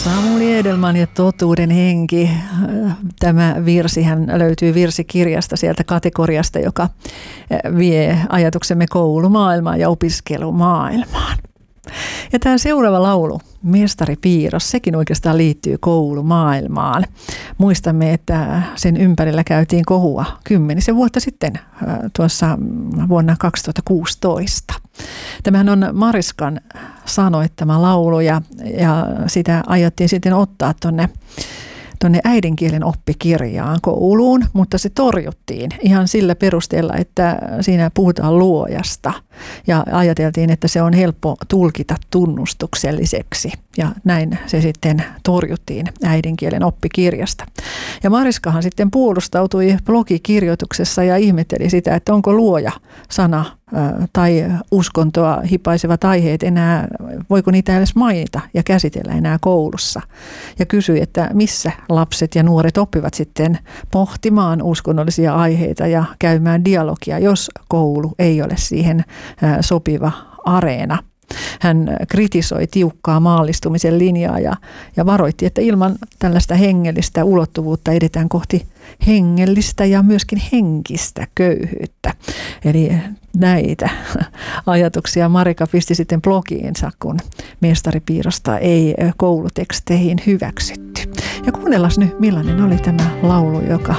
Samuli Edelman ja Totuuden henki. Tämä virsihän löytyy virsikirjasta sieltä kategoriasta, joka vie ajatuksemme koulumaailmaan ja opiskelumaailmaan. Ja tämä seuraava laulu, Mestari Piirros, sekin oikeastaan liittyy koulumaailmaan. Muistamme, että sen ympärillä käytiin kohua 10 vuotta sitten, tuossa vuonna 2016. Tämähän on Mariskan sanoittama laulu ja sitä aiottiin sitten ottaa tuonne äidinkielen oppikirjaan kouluun, mutta se torjuttiin ihan sillä perusteella, että siinä puhutaan luojasta ja ajateltiin, että se on helppo tulkita tunnustukselliseksi ja näin se sitten torjuttiin äidinkielen oppikirjasta. Ja Mariskahan sitten puolustautui blogikirjoituksessa ja ihmetteli sitä, että onko luoja sana tai uskontoa hipaisevat aiheet enää, voiko niitä edes mainita ja käsitellä enää koulussa. Ja kysyi, että missä lapset ja nuoret oppivat sitten pohtimaan uskonnollisia aiheita ja käymään dialogia, jos koulu ei ole siihen sopiva areena. Hän kritisoi tiukkaa maallistumisen linjaa ja varoitti, että ilman tällaista hengellistä ulottuvuutta edetään kohti hengellistä ja myöskin henkistä köyhyyttä. Eli näitä ajatuksia Marika pisti sitten blogiinsa, kun Mestari Piirrosta ei kouluteksteihin hyväksytty. Ja kuunnellaan nyt, millainen oli tämä laulu, joka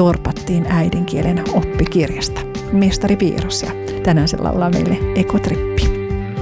torpattiin äidinkielen oppikirjasta. Mestari Piirros, ja tänään se laulaa meille Ekotrippi.